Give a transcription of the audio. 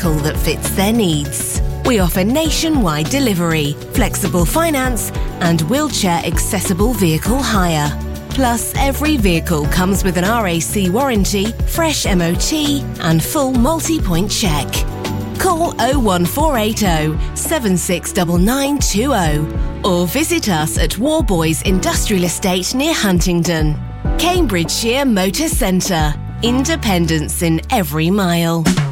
vehicle that fits their needs. We offer nationwide delivery, flexible finance, and wheelchair-accessible vehicle hire. Plus, every vehicle comes with an RAC warranty, fresh MOT, and full multi-point check. Call 01480 769920 or visit us at Warboys Industrial Estate near Huntingdon. Cambridgeshire Motor Centre. Independence in every mile.